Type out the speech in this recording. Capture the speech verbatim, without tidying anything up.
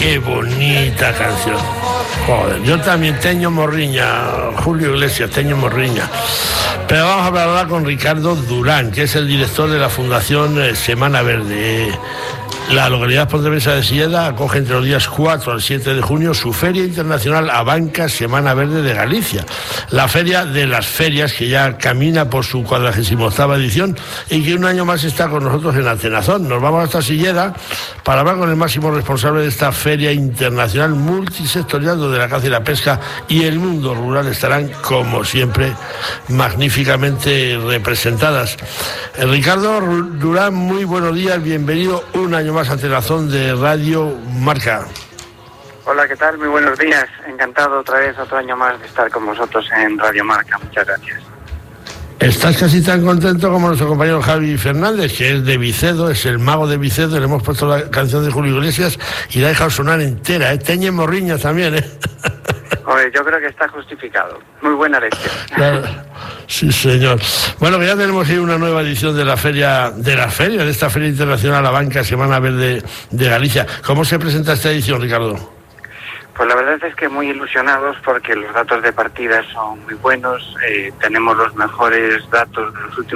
qué bonita canción. Joder, yo también, Teño Morriña, Julio Iglesias, Teño Morriña. Pero vamos a hablar con Ricardo Durán, que es el director de la Fundación Semana Verde. La localidad pontevedresa de Silleda acoge entre los días cuatro al siete de junio su Feria Internacional Abanca Semana Verde de Galicia, la feria de las ferias que ya camina por su cuadragésima octava edición y que un año más está con nosotros en Atenazón. Nos vamos hasta Silleda para hablar con el máximo responsable de esta Feria Internacional multisectorial, donde la caza y la pesca y el mundo rural estarán, como siempre, magníficamente representadas. Eh, Ricardo Durán, muy buenos días, bienvenido un año más a Atenazón de Radio Marca. Hola, ¿qué tal? Muy buenos días. Encantado otra vez, otro año más de estar con vosotros en Radio Marca. Muchas gracias. ¿Estás casi tan contento como nuestro compañero Javi Fernández, que es de Vicedo, es el mago de Vicedo? Le hemos puesto la canción de Julio Iglesias y la ha dejado sonar entera, ¿eh? Teñe Morriña también, ¿eh? Oye, yo creo que está justificado. Muy buena lección. Claro. Sí, señor. Bueno, que ya tenemos ahí una nueva edición de la feria, de la feria, de esta Feria Internacional Abanca Semana Verde de Galicia. ¿Cómo se presenta esta edición, Ricardo? Pues la verdad es que muy ilusionados porque los datos de partida son muy buenos, eh, tenemos los mejores datos de los últimos